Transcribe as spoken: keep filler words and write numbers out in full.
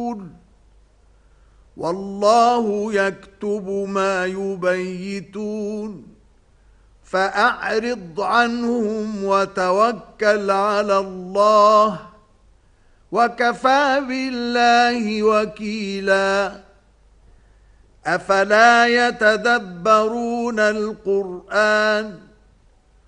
يعملون والله يكتب ما يبيتون فأعرض عنهم وتوكل على الله وكفى بالله وكيلا أفلا يتدبرون القرآن